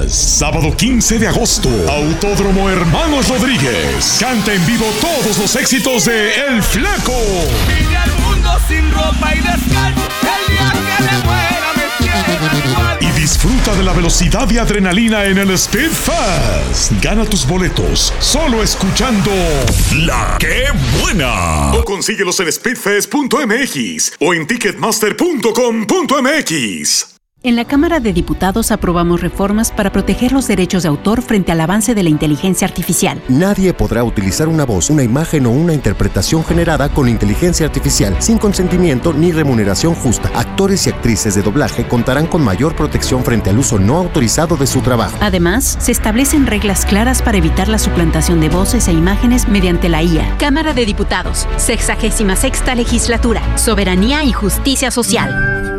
Sábado 15 de agosto, Autódromo Hermanos Rodríguez. Canta en vivo todos los éxitos de El Flaco. Vine al mundo sin ropa y descalzo, el día que le muera me quiera igual. Y disfruta de la velocidad y adrenalina en el Speed Fest. Gana tus boletos solo escuchando La ¡Qué Buena! O consíguelos en speedfest.mx o en ticketmaster.com.mx. En la Cámara de Diputados aprobamos reformas para proteger los derechos de autor frente al avance de la inteligencia artificial. Nadie podrá utilizar una voz, una imagen o una interpretación generada con inteligencia artificial sin consentimiento ni remuneración justa. Actores y actrices de doblaje contarán con mayor protección frente al uso no autorizado de su trabajo. Además, se establecen reglas claras para evitar la suplantación de voces e imágenes mediante la IA. Cámara de Diputados, 66ª Legislatura, Soberanía y Justicia Social.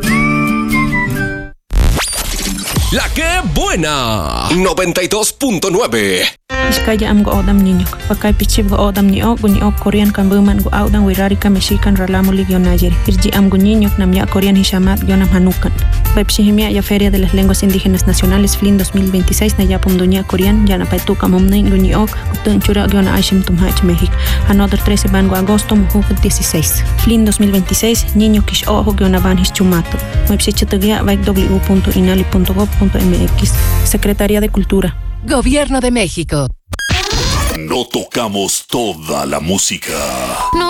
La ¡Qué Buena! 92.9. Iskaya am go odam niño. Pakai pichib go odam ni ok Korean kan buman go audan wirari ka Mexican ralamu ligio nayer. Irji am go niño nam ya Korean hishamat yonam hanukan. Pepsihimia ya Feria de las Lenguas Indígenas Nacionales FLIN 2026 na yapum dunia Korean yana paituka momnei guni ok utun chura yona aishim tumhach México. Another 13 van go agosto mujuk 16. FLIN 2026 niño kish ojo yona van hischumato. Mepsichitagia vaik www.inali.gov.mx. Secretaría de Cultura. Gobierno de México. No tocamos toda la música. No